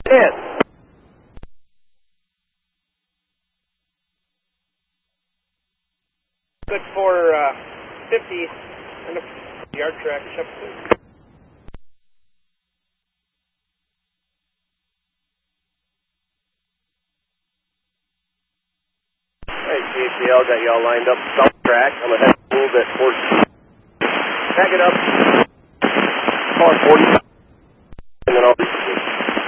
10. Good for 50 and a yard track. Hey, JCL, got y'all lined up south track. I'm going to head a little bit towards. Pack it up. Car 40.